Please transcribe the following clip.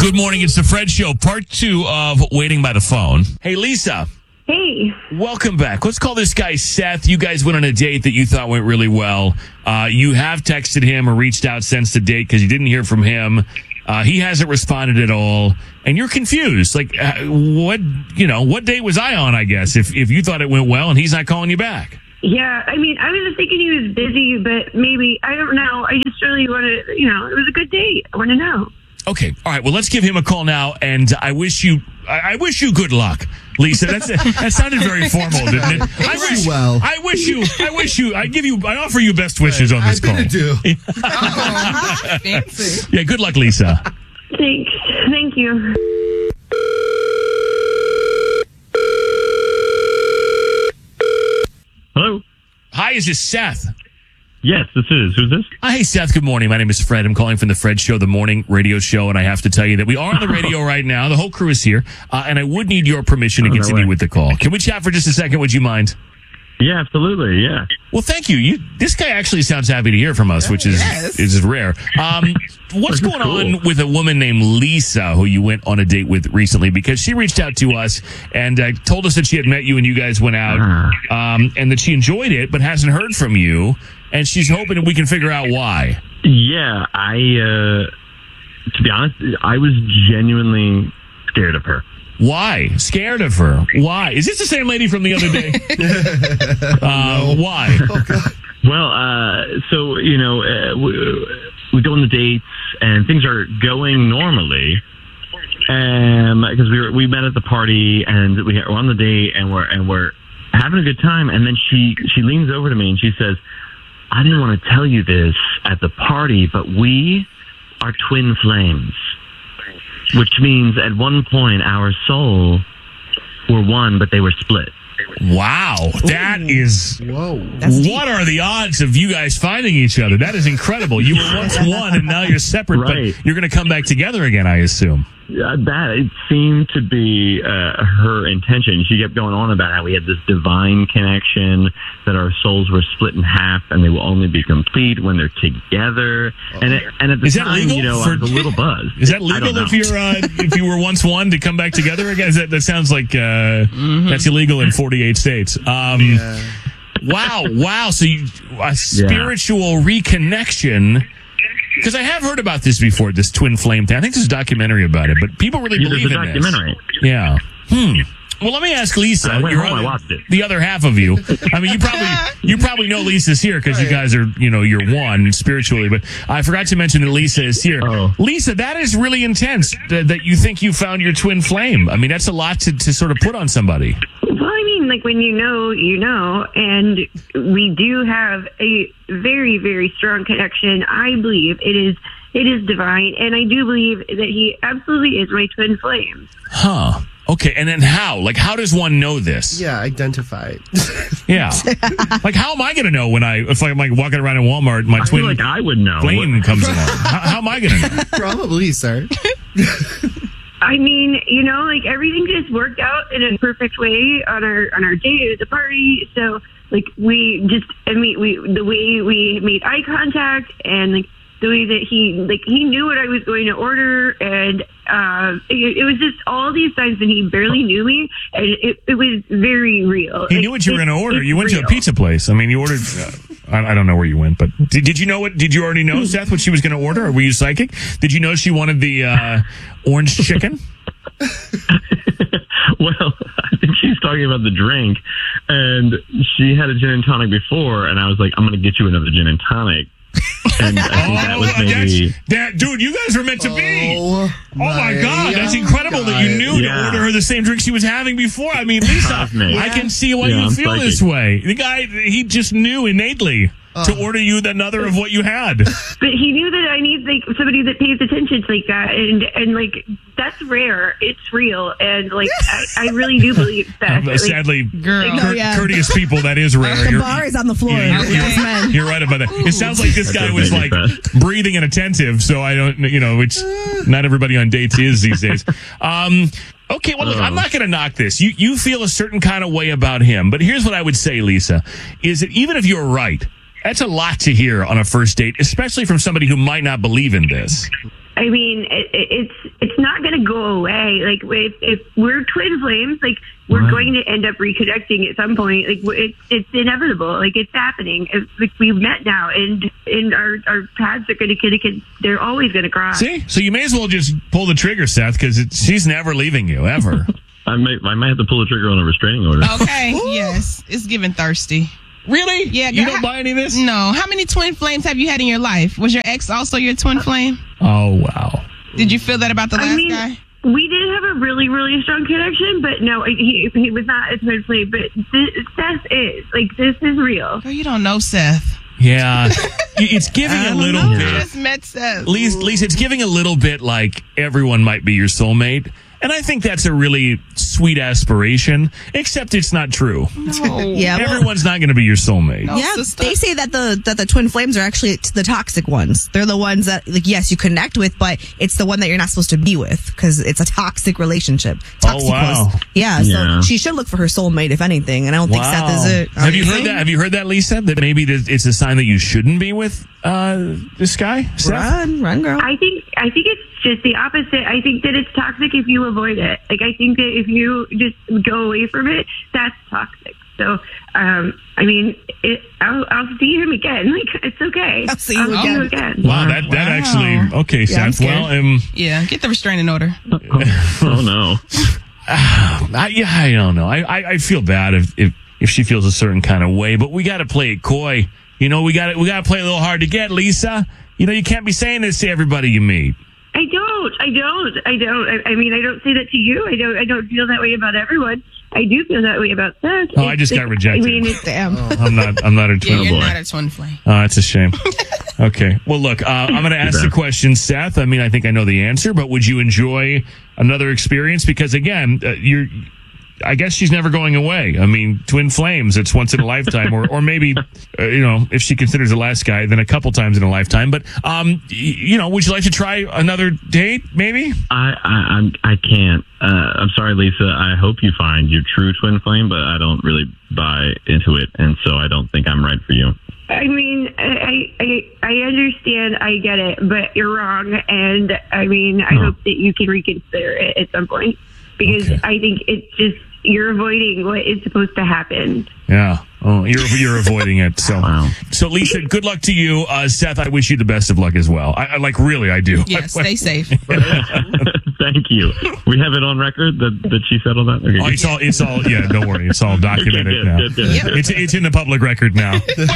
Good morning. It's the Fred Show, part 2 of Waiting by the Phone. Hey, Lisa. Hey. Welcome back. Let's call this guy Seth. You guys went on a date that you thought went really well. You have texted him or reached out since the date because you didn't hear from him. He hasn't responded at all, and you're confused. Like, what date was I on, I guess, if you thought it went well and he's not calling you back? Yeah, I mean, I was just thinking he was busy, but maybe, I don't know. I just really want to, it was a good date. I want to know. Okay. All right. Well, let's give him a call now, and I wish you good luck, Lisa. That sounded very formal, didn't it? I offer you best wishes on this call. I do. Fancy. Yeah. Good luck, Lisa. Thanks. Thank you. Hello? Hi, is this Seth? Yes, this is. Who's this? Hey, Seth. Good morning. My name is Fred. I'm calling from the Fred Show, the morning radio show, and I have to tell you that we are on the radio right now. The whole crew is here, and I would need your permission to continue with the call. Can we chat for just a second? Would you mind? Yeah, absolutely. Yeah. Well, thank you. This guy actually sounds happy to hear from us, which is rare. What's going on with a woman named Lisa who you went on a date with recently? Because she reached out to us and told us that she had met you and you guys went out, and that she enjoyed it but hasn't heard from you, and she's hoping that we can figure out why. Yeah, to be honest, I was genuinely scared of her. Why? Scared of her? Why? Is this the same lady from the other day? Why? Well, so, we go on the dates and things are going normally. Because we met at the party and we're on the date and we're having a good time. And then she leans over to me and she says, I didn't want to tell you this at the party, but we are twin flames. Which means at one point our souls were one, but they were split. Wow. That is... Whoa. What are the odds of you guys finding each other? That is incredible. You were once one and now you're separate, Right. But you're going to come back together again, I assume. It seemed to be her intention. She kept going on about how we had this divine connection, that our souls were split in half, and they will only be complete when they're together. And at the Is that time, legal I was a little buzzed. Is that legal if if you were once one to come back together again? That sounds like that's illegal in 48 states. Wow. So a spiritual reconnection. Because I have heard about this before, this twin flame thing. I think there's a documentary about it, but people really believe in this. Yeah. Well, let me ask Lisa. I watched it. The other half of you. I mean, you probably know Lisa's here because you guys are, you're one spiritually. But I forgot to mention that Lisa is here. Oh. Lisa, that is really intense. That you think you found your twin flame. I mean, that's a lot to sort of put on somebody. Well, I mean, like when you know, and we do have a very, very strong connection. I believe it is divine, and I do believe that he absolutely is my twin flame. Huh. Okay, and then how? Like, how does one know this? Yeah, identify it. Yeah. Like, how am I going to know if I'm like walking around in Walmart, my twin feel like I would know. flame comes along? How am I going to know? Probably, sir. I mean, like everything just worked out in a perfect way on our date at the party. So, like, the way we made eye contact and like the way that he knew what I was going to order, and it was just all these times when he barely knew me, and it was very real. He knew what you were going to order. You went to a pizza place. I mean, you ordered. I don't know where you went, but did you know what? Did you already know, Seth, what she was going to order, or were you psychic? Did you know she wanted the orange chicken? Well, I think she's talking about the drink, and she had a gin and tonic before, and I was like, I'm going to get you another gin and tonic. And I think that was maybe... Dude, you guys were meant to be. Oh my God. That's incredible that you knew to order her the same drink she was having before. I mean, Lisa, I can see why you feel this way. The guy, he just knew innately to order you another of what you had. But he knew that I need like somebody that pays attention to like that, and like that's rare. It's real, and like I really do believe that. Sadly, courteous people, that is rare. The bar is on the floor. You're right about that. It sounds like this guy was like breathing and attentive, so I don't, which not everybody on dates is these days. Okay, well, look, I'm not going to knock this. You feel a certain kind of way about him, but here's what I would say, Lisa, is that even if you're right, that's a lot to hear on a first date, especially from somebody who might not believe in this. I mean, it's not going to go away. Like if we're twin flames, like we're going to end up reconnecting at some point. Like it's inevitable. Like it's happening. Like we've met now, and our paths are going to connect. They're always going to cross. See, so you may as well just pull the trigger, Seth, because she's never leaving you ever. I might have to pull the trigger on a restraining order. Okay, yes. It's giving thirsty. Really? Yeah. You don't buy any of this? No. How many twin flames have you had in your life? Was your ex also your twin flame? Oh, wow. Did you feel that about the last guy? We did have a really, really strong connection, but no, he was not a twin flame. But Seth is. Like, this is real. Girl, you don't know Seth. Yeah. It's giving a little bit. I just met Seth. Lisa, it's giving a little bit like everyone might be your soulmate. And I think that's a really sweet aspiration, except it's not true. No. Yeah, well, Everyone's not going to be your soulmate. No, yeah, sister. they say that the twin flames are actually the toxic ones. They're the ones that, like, yes, you connect with, but it's the one that you're not supposed to be with because it's a toxic relationship. Toxic wow. Yeah, so she should look for her soulmate, if anything, and I don't think Seth is it. Have you heard that? Have you heard that, Lisa? That maybe it's a sign that you shouldn't be with this guy, Seth? Run, girl. I think it's just the opposite. I think that it's toxic if you avoid it. Like, I think that if you just go away from it, that's toxic. So, I mean, I'll see him again. Like, it's okay. I'll see you again. Wow, that actually, okay, Yeah, Seth. Well, yeah, get the restraining order. Oh no. I don't know. I feel bad if she feels a certain kind of way, but we got to play it coy. You know, we got to play a little hard to get, Lisa. You know, you can't be saying this to everybody you meet. I don't. I mean, I don't say that to you. I don't feel that way about everyone. I do feel that way about Seth. Oh, I just got rejected. I mean, it's Damn. I'm not a Yeah, twin you're boy. not a twin flame. Oh, that's a shame. Okay. Well, look, I'm going to ask the question, Seth. I mean, I think I know the answer, but would you enjoy another experience? Because again, I guess she's never going away. I mean, twin flames, it's once in a lifetime, or maybe, if she considers the last guy, then a couple times in a lifetime. But, would you like to try another date, maybe? I can't. I'm sorry, Lisa. I hope you find your true twin flame, but I don't really buy into it, and so I don't think I'm right for you. I mean, I understand, I get it, but you're wrong, and I mean, I hope that you can reconsider it at some point, because I think it's just, you're avoiding what is supposed to happen. Yeah. Oh, you're avoiding it. So, Wow. So Lisa, good luck to you. Seth, I wish you the best of luck as well. I really, I do. Yeah, stay safe. Thank you. We have it on record that she settled that? Okay, It's all, yeah, don't worry. It's all documented good, now. good. It's in the public record now.